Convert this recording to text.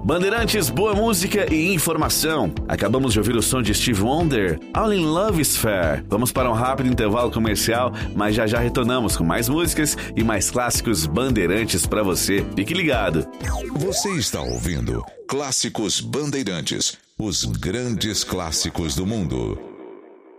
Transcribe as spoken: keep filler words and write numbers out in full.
Bandeirantes, boa música e informação. Acabamos de ouvir o som de Steve Wonder, All in Love is Fair. Vamos para um rápido intervalo comercial, mas já já retornamos com mais músicas e mais clássicos Bandeirantes para você. Fique ligado. Você está ouvindo Clássicos Bandeirantes, os grandes clássicos do mundo.